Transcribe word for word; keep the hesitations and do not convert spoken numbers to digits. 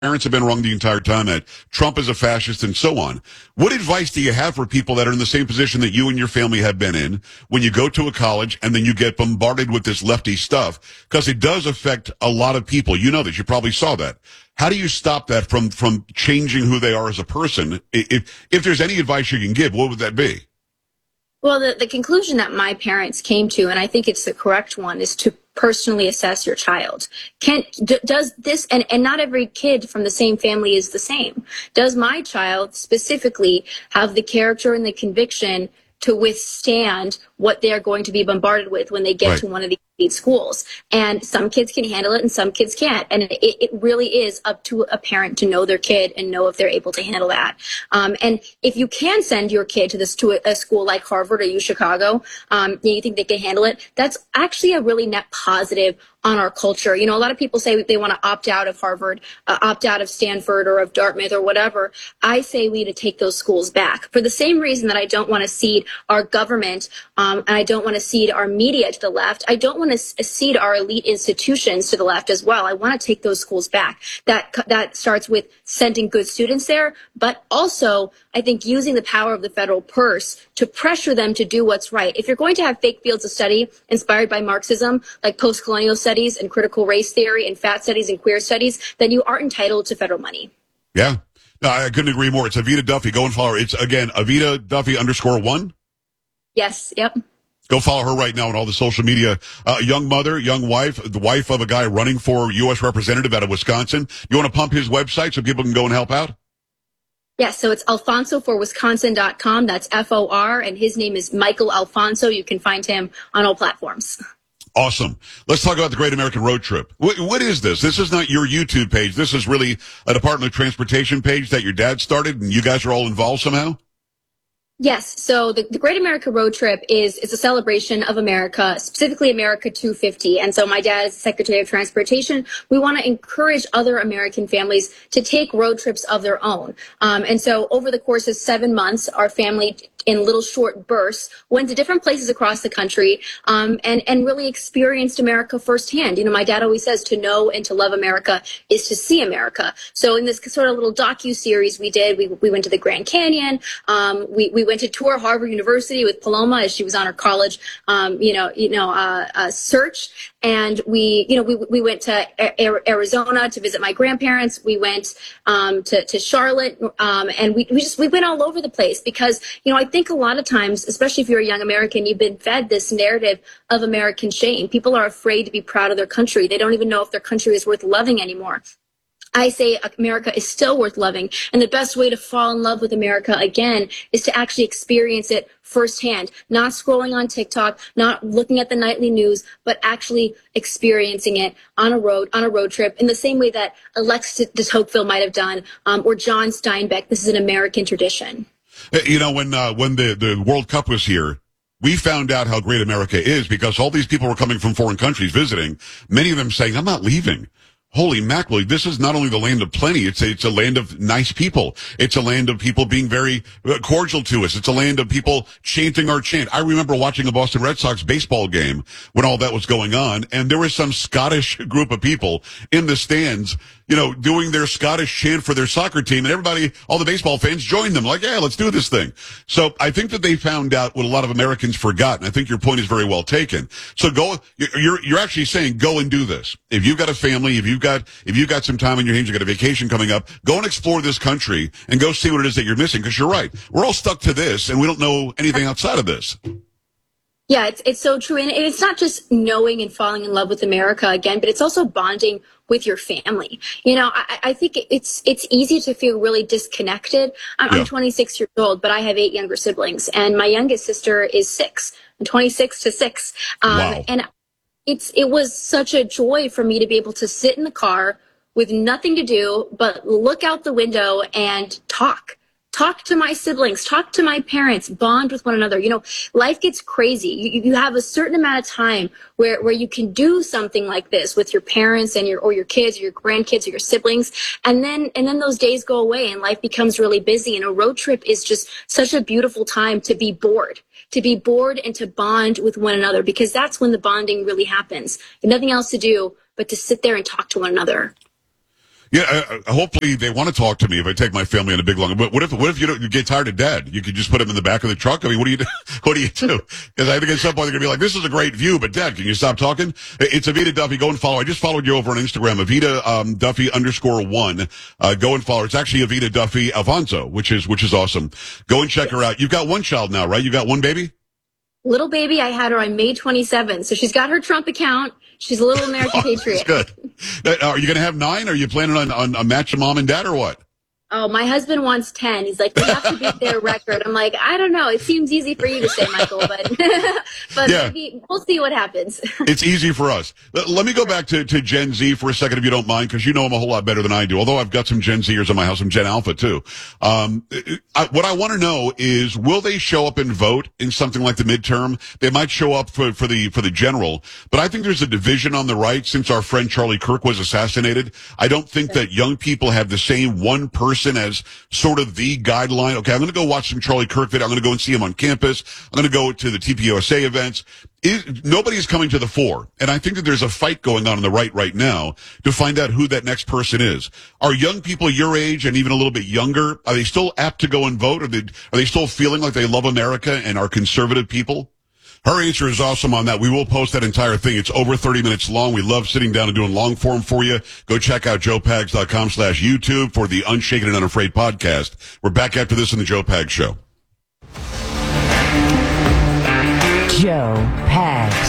parents have been wrong the entire time, that Trump is a fascist and so on. What advice do you have for people that are in the same position that you and your family have been in when you go to a college and then you get bombarded with this lefty stuff? Because it does affect a lot of people. You know that. You probably saw that. How do you stop that from, from changing who they are as a person? If, if there's any advice you can give, what would that be? Well, the, the conclusion that my parents came to, and I think it's the correct one, is to personally assess your child. Can d- does this, and, and not every kid from the same family is the same. Does my child specifically have the character and the conviction to withstand what they're going to be bombarded with when they get right. to one of these schools? And some kids can handle it and some kids can't. And it, it really is up to a parent to know their kid and know if they're able to handle that. Um, and if you can send your kid to this to a, a school like Harvard or U Chicago, um, and you think they can handle it, that's actually a really net positive on our culture. You know, a lot of people say they want to opt out of Harvard, uh, opt out of Stanford or of Dartmouth or whatever. I say we need to take those schools back for the same reason that I don't want to cede our government um, and I don't want to cede our media to the left. I don't want to cede our elite institutions to the left as well. I want to take those schools back. That that starts with sending good students there, but also I think using the power of the federal purse to pressure them to do what's right. If you're going to have fake fields of study inspired by Marxism, like post-colonial studies and critical race theory and fat studies and queer studies, then you are entitled to federal money. Yeah. No, I couldn't agree more. It's Avita Duffy. Go and follow her. It's, again, Avita Duffy underscore one. Yes. Yep. Go follow her right now on all the social media. Uh, young mother, young wife, the wife of a guy running for U S representative out of Wisconsin. You want to pump his website so people can go and help out? Yes, so it's alfonso for wisconsin dot com. That's F O R, and his name is Michael Alfonso. You can find him on all platforms. Awesome. Let's talk about the Great American Road Trip. What, what is this? This is not your YouTube page. This is really a Department of Transportation page that your dad started, and you guys are all involved somehow? Yes. So the, the Great America Road Trip is is a celebration of America, specifically America two fifty. And so my dad is the Secretary of Transportation. We want to encourage other American families to take road trips of their own. Um, and so over the course of seven months, our family, in little short bursts, went to different places across the country um, and, and really experienced America firsthand. You know, my dad always says to know and to love America is to see America. So in this sort of little docu-series we did, we, we went to the Grand Canyon. Um, we, we went to tour Harvard University with Paloma as she was on her college, um, you know, you know, uh, uh, search. And we, you know, we, we went to a- Arizona to visit my grandparents. We went um, to, to Charlotte um, and we, we just, we went all over the place because, you know, I think a lot of times, especially if you're a young American, you've been fed this narrative of American shame. People are afraid to be proud of their country. They don't even know if their country is worth loving anymore. I say America is still worth loving. And the best way to fall in love with America again is to actually experience it firsthand, not scrolling on TikTok, not looking at the nightly news, but actually experiencing it on a road, on a road trip in the same way that Alexis de Tocqueville might have done, um, or John Steinbeck. This is an American tradition. You know, when, uh, when the, the World Cup was here, we found out how great America is because all these people were coming from foreign countries visiting, many of them saying, I'm not leaving. Holy mackerel, this is not only the land of plenty, it's a, it's a land of nice people. It's a land of people being very cordial to us. It's a land of people chanting our chant. I remember watching a Boston Red Sox baseball game when all that was going on, and there was some Scottish group of people in the stands, you know, doing their Scottish chant for their soccer team, and everybody, all the baseball fans joined them, like, yeah, let's do this thing. So I think that they found out what a lot of Americans forgot, and I think your point is very well taken. So go, you're, you're actually saying go and do this. If you've got a family, if you've got, if you've got some time on your hands, you've got a vacation coming up, go and explore this country and go see what it is that you're missing, because you're right. We're all stuck to this, and we don't know anything outside of this. Yeah, it's it's so true. And it's not just knowing and falling in love with America again, but it's also bonding with your family. You know, I, I think it's it's easy to feel really disconnected. I'm, yeah. I'm twenty-six years old, but I have eight younger siblings, and my youngest sister is six. I'm twenty-six to six. Um, wow. And it's it was such a joy for me to be able to sit in the car with nothing to do but look out the window and talk. Talk to my siblings, talk to my parents, bond with one another. You know, life gets crazy. You, you have a certain amount of time where, where you can do something like this with your parents and your, or your kids or your grandkids or your siblings. And then, and then those days go away and life becomes really busy. And a road trip is just such a beautiful time to be bored, to be bored and to bond with one another, because that's when the bonding really happens. And nothing else to do but to sit there and talk to one another. Yeah, uh, uh, hopefully they want to talk to me if I take my family on a big long. But what if what if you don't you get tired of Dad? You could just put him in the back of the truck. I mean, what do you do? What do you do? Because I think at some point they're gonna be like, "This is a great view," but Dad, can you stop talking? It's Avita Duffy. Go and follow. I just followed you over on Instagram, Avita um, Duffy underscore one. Uh, go and follow her. It's actually Avita Duffy Alfonso, which is which is awesome. Go and check her out. You've got one child now, right? You got one baby. Little baby, I had her on May twenty-seventh, so she's got her Trump account. She's a little American patriot. That's good. Uh, Are you going to have nine? Are you planning on, on a match of mom and dad or what? Oh, my husband wants ten. He's like, we have to beat their record. I'm like, I don't know. It seems easy for you to say, Michael, but but Yeah. maybe we'll see what happens. It's easy for us. Let let me go back to, to Gen Z for a second, if you don't mind, because you know them a whole lot better than I do. Although I've got some Gen Zers in my house, some Gen Alpha too. Um, I, what I want to know is, will they show up and vote in something like the midterm? They might show up for, for the for the general, but I think there's a division on the right since our friend Charlie Kirk was assassinated. I don't think that young people have the same one person as sort of the guideline. Okay, I'm going to go watch some Charlie Kirk video. I'm going to go and see him on campus. I'm going to go to the T P U S A events. It, nobody is coming to the fore. And I think that there's a fight going on on the right right now to find out who that next person is. Are young people your age and even a little bit younger, are they still apt to go and vote? Are they, are they still feeling like they love America and are conservative people? Her answer is awesome on that. We will post that entire thing. It's over thirty minutes long. We love sitting down and doing long form for you. Go check out joe pags dot com slash YouTube for the Unshaken and Unafraid podcast. We're back after this in the Joe Pags Show. Joe Pags.